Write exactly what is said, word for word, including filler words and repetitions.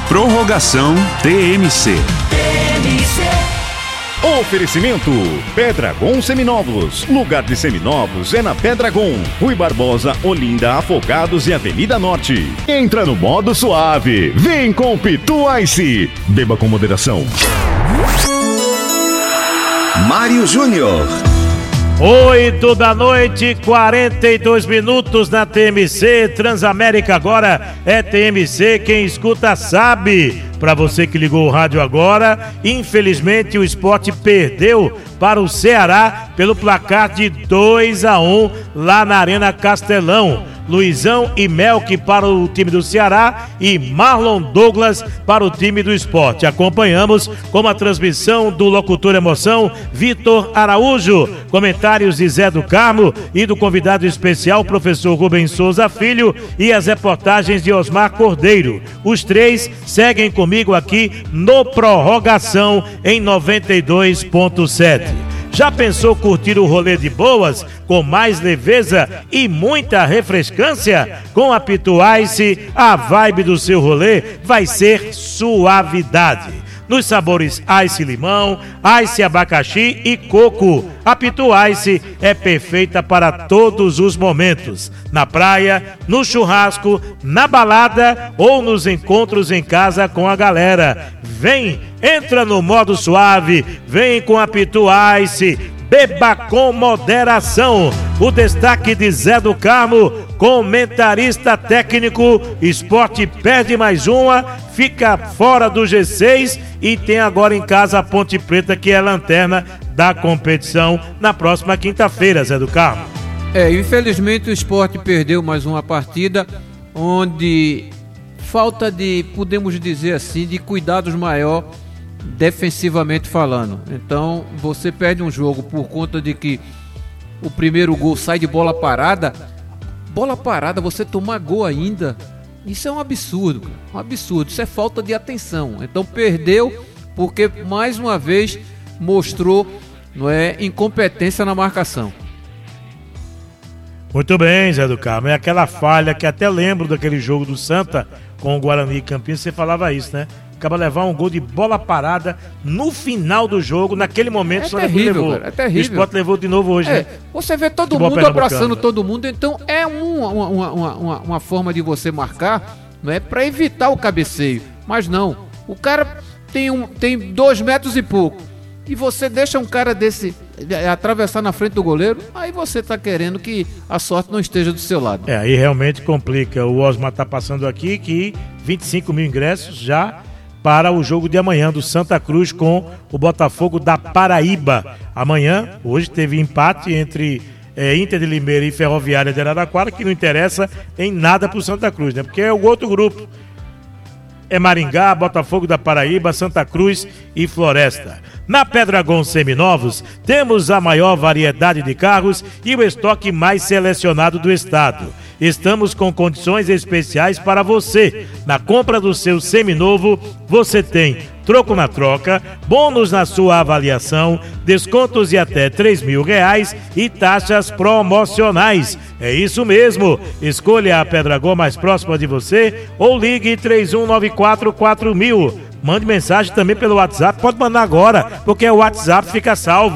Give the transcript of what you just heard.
Prorrogação T M C. Oferecimento Pedragon Seminovos. Lugar de seminovos é na Pedragon. Rui Barbosa, Olinda, Afogados e Avenida Norte. Entra no modo suave. Vem com Pitu Ice. Beba com moderação. Mário Júnior. Oito da noite, quarenta e dois minutos na T M C. Transamérica agora é T M C, quem escuta sabe. Para você que ligou o rádio agora, infelizmente o Sport perdeu para o Ceará pelo placar de dois a um lá na Arena Castelão. Luizão e Melk para o time do Ceará e Marlon Douglas para o time do Sport. Acompanhamos com a transmissão do locutor Emoção, Vitor Araújo, comentários de Zé do Carmo e do convidado especial, professor Rubens Souza Filho, e as reportagens de Osmar Cordeiro. Os três seguem comigo aqui no Prorrogação em noventa e dois ponto sete. Já pensou curtir o rolê de boas, com mais leveza e muita refrescância? Com a Pitu Ice, a vibe do seu rolê vai ser suavidade. Nos sabores Ice Limão, Ice Abacaxi e Coco, a Pitu Ice é perfeita para todos os momentos. Na praia, no churrasco, na balada ou nos encontros em casa com a galera. Vem, entra no modo suave, vem com a Pitu Ice, beba com moderação. O destaque de Zé do Carmo, comentarista técnico, Sport perde mais uma, fica fora do G seis e tem agora em casa a Ponte Preta, que é a lanterna da competição, na próxima quinta-feira, Zé do Carmo. É, infelizmente o Sport perdeu mais uma partida onde falta de, podemos dizer assim, de cuidados maior defensivamente falando. Então você perde um jogo por conta de que o primeiro gol sai de bola parada. Bola parada, você tomar gol ainda, isso é um absurdo, cara. Um absurdo, isso é falta de atenção. Então perdeu porque mais uma vez mostrou, não é, incompetência na marcação. Muito bem, Zé do Carmo, é aquela falha que até lembro daquele jogo do Santa com o Guarani e Campinas, você falava isso, né? Acaba levar um gol de bola parada no final do jogo, naquele momento. É só terrível, levou. cara, é terrível. O Sport levou de novo hoje, é, né? Você vê todo Futebol mundo abraçando né? todo mundo, então é um, uma, uma, uma, uma forma de você marcar, não é, para evitar o cabeceio. Mas não, o cara tem, um, tem dois metros e pouco, e você deixa um cara desse atravessar na frente do goleiro, aí você tá querendo que a sorte não esteja do seu lado. É, aí realmente complica. O Osmar tá passando aqui que vinte e cinco mil ingressos já para o jogo de amanhã do Santa Cruz com o Botafogo da Paraíba. Amanhã, hoje teve empate entre é, Inter de Limeira e Ferroviária de Araraquara, que não interessa em nada para o Santa Cruz, né? Porque é o outro grupo. É Maringá, Botafogo da Paraíba, Santa Cruz e Floresta. Na Pedragon Seminovos, temos a maior variedade de carros e o estoque mais selecionado do estado. Estamos com condições especiais para você. Na compra do seu seminovo, você tem troco na troca, bônus na sua avaliação, descontos de até três mil reais e taxas promocionais. É isso mesmo. Escolha a Pedragon mais próxima de você ou ligue três um nove quatro quatro mil. Mande mensagem também pelo WhatsApp, pode mandar agora, porque o WhatsApp fica salvo.